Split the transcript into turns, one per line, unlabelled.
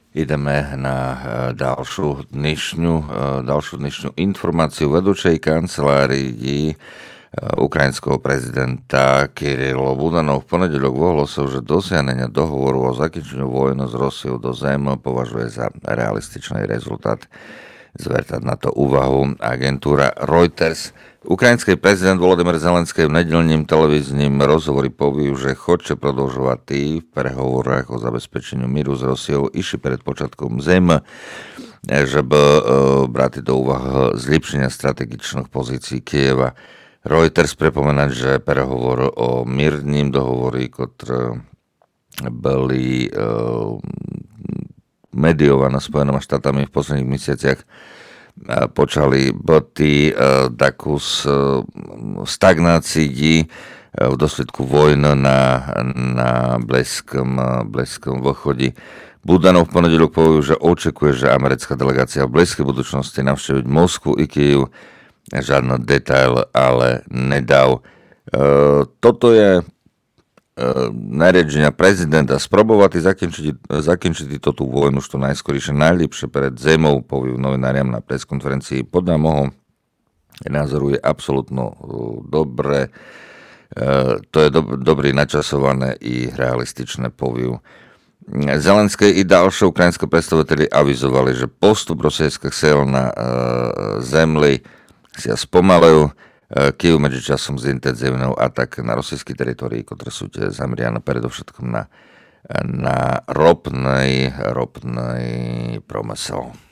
Ideme na ďalšiu dnešnú informáciu vedúcej kancelárii ukrajinského prezidenta Kirilo Budanov v ponedeľok ohlásil, že dosiahnenie dohovoru o zakončení vojny s Rusiou do zem považuje za realističný rezultat. Zvertať na to úvahu agentúra Reuters. Ukrajinský prezident Volodymyr Zelenský v nedeľním televíznym rozhovore povedal, že chce продовжувати v prehovorách o zabezpečení míru s Rusiou iši pred počiatkom zimy, żeby brať do úvahy zlepšenia strategičných pozícií Kieva. Reuters pripomenať, že prehovor o mírnym dohovorí, ktoré boli mediované Spojenými štátami v posledných mesiaciach, počali boty takú stagnácii v dôsledku vojny na Blízkom východe. Budanov v ponedeľok povedal, že očakuje, že americká delegácia v blízkej budúcnosti navštíviť Moskvu i Kyjev. Žiadny detail ale nedal. Toto je nariadenia prezidenta sprobovať zakončiť túto vojnu, čo najskorejšie najlepšie pred zemou, povie novináriam na preskonferencii. Podľa môjho názoru je absolútno dobre. To je dobrý načasované i realističné povie. Zelenský i ďalšie ukrajinské predstaviteľi avizovali, že postup rosijských sil na zemli sa spomalujú. Kyjev medzičasom zintenzívnil atak na rosyjské teritórii, ktoré sú zameriané predovšetkom na ropný promysel.